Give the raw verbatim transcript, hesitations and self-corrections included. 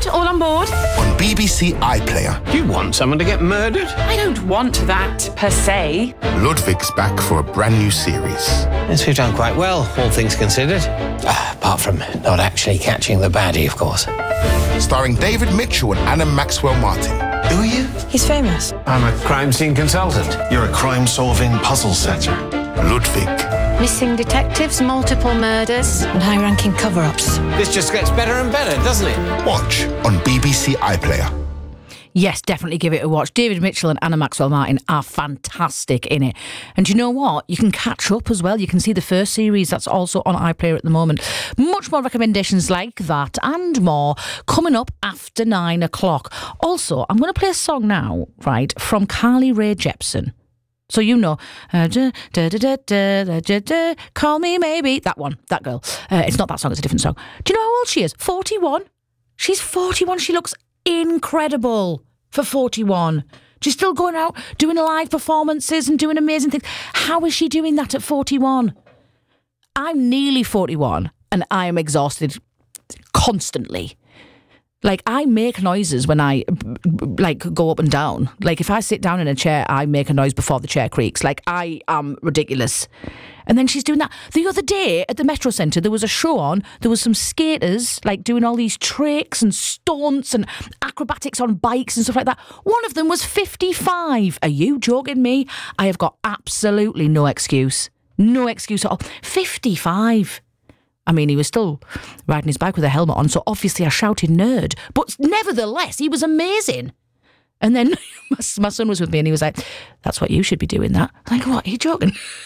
Good, all on board. On B B C iPlayer. You want someone to get murdered? I don't want that, per se. Ludwig's back for a brand new series. Yes, we've done quite well, all things considered. Uh, apart from not actually catching the baddie, of course. Starring David Mitchell and Anna Maxwell Martin. Who are you? He's famous. I'm a crime scene consultant. You're a crime-solving puzzle setter. Ludwig. Missing detectives, multiple murders, and high-ranking cover-ups. This just gets better and better, doesn't it? Watch on B B C iPlayer. Yes, definitely give it a watch. David Mitchell and Anna Maxwell Martin are fantastic in it. And you know what? You can catch up as well. You can see the first series that's also on iPlayer at the moment. Much more recommendations like that and more coming up after nine o'clock. Also, I'm going to play a song now, right, from Carly Rae Jepsen. So you know, uh, da, da, da, da, da, da, da, call me maybe. That one, that girl. Uh, it's not that song, it's a different song. Do you know how old she is? forty-one. She's forty-one. She looks incredible for forty-one. She's still going out doing live performances and doing amazing things. How is she doing that at forty-one? I'm nearly forty-one and I am exhausted constantly. Like, I make noises when I, like, go up and down. Like, if I sit down in a chair, I make a noise before the chair creaks. Like, I am ridiculous. And then she's doing that. The other day at the Metro Centre, there was a show on. There was some skaters, like, doing all these tricks and stunts and acrobatics on bikes and stuff like that. One of them was fifty-five. Are you joking me? I have got absolutely no excuse. No excuse at all. fifty-five. I mean, he was still riding his bike with a helmet on, so obviously I shouted nerd. But nevertheless, he was amazing. And then my, my son was with me and he was like, that's what you should be doing, that. I'm like, what? Are you joking?